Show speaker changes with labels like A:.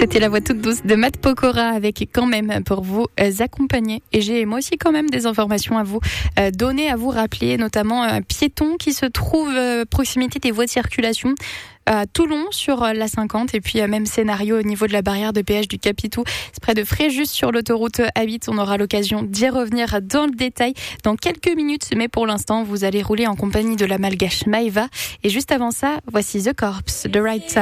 A: C'était la voix toute douce de Matt Pokora avec quand même pour vous accompagner. Et j'ai moi aussi quand même des informations à vous donner, à vous rappeler, notamment un piéton qui se trouve à proximité des voies de circulation à Toulon sur la 50 et puis même scénario au niveau de la barrière de péage du Capitou, c'est près de Fréjus sur l'autoroute A8. On aura l'occasion d'y revenir dans le détail dans quelques minutes, mais pour l'instant vous allez rouler en compagnie de la malgache Maeva et juste avant ça voici The Corps, The Right Time.